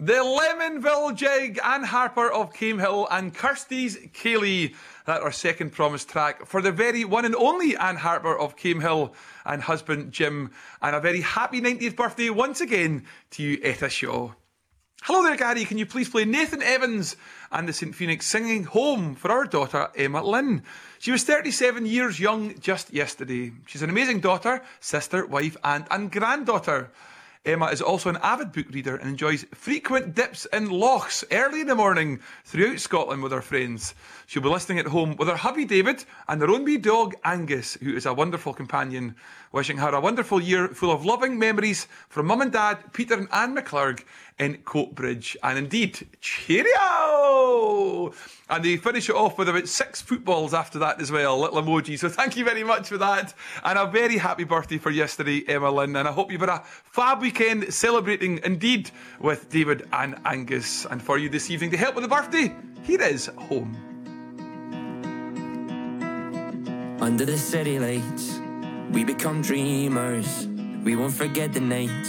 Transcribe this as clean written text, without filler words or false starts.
The Lemonville Jig, Anne Harper of Camehill and Kirsty's Kaylee. That's our second promised track for the very one and only Anne Harper of Camehill and husband Jim. And a very happy 90th birthday once again to you, Etta Shaw. Hello there, Gary. Can you please play Nathan Evans and the St. Phoenix singing Home for our daughter, Emma Lynn? She was 37 years young just yesterday. She's an amazing daughter, sister, wife, aunt and granddaughter. Emma is also an avid book reader and enjoys frequent dips in lochs early in the morning throughout Scotland with her friends. She'll be listening at home with her hubby David and their own wee dog Angus, who is a wonderful companion. Wishing her a wonderful year full of loving memories from Mum and Dad, Peter and Anne McClurg in Coatbridge. And indeed, cheerio! And they finish it off with about 6 footballs after that as well, little emoji. So thank you very much for that. And a very happy birthday for yesterday, Emma Lynn. And I hope you've had a fab weekend celebrating indeed with David and Angus. And for you this evening to help with the birthday, here is Home. Under the city lights, we become dreamers. We won't forget the nights